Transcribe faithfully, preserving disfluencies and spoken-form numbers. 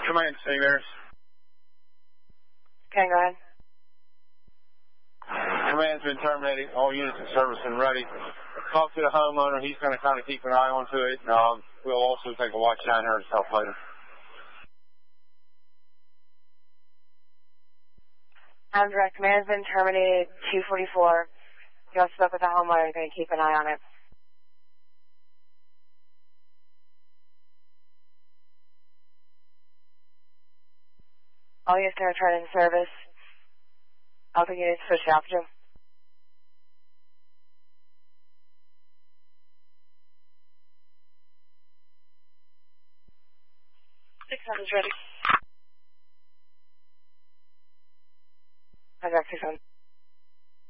Command Saint Mary's. Okay, go ahead. Command's been terminated. All units in service and ready. Talk to the homeowner. He's going to kind of keep an eye onto it. Um, we'll also take a watch down here ourselves later. I'm direct. Command's been terminated. two forty-four. You also spoke with the homeowner. You're going to keep an eye on it. All units are returning to service. All the units switch off to. six hundred is ready. I'm direct six hundred.